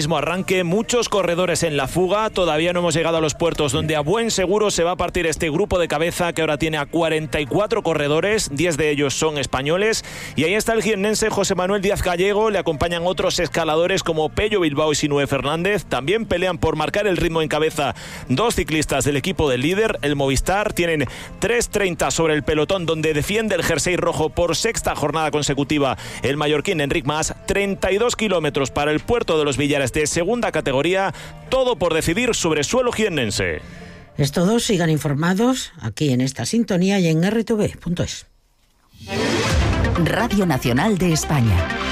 mismo arranque, muchos corredores en la fuga, todavía no hemos llegado a los puertos donde a buen seguro se va a partir este grupo de cabeza que ahora tiene a 44 corredores, 10 de ellos son españoles, y ahí está el jiennense José Manuel Díaz Gallego, le acompañan otros escaladores como Pello Bilbao y Sinué Fernández, también pelean por marcar el ritmo en cabeza dos ciclistas del equipo del líder, el Movistar, tienen 3:30 sobre el pelotón donde defiende el jersey rojo por sexta jornada consecutiva el mallorquín Enric Mas, 32 kilómetros para el puerto de los Villares de segunda categoría, todo por decidir sobre suelo jiennense. Es todo, sigan informados aquí en esta sintonía y en rtv.es. Radio Nacional de España.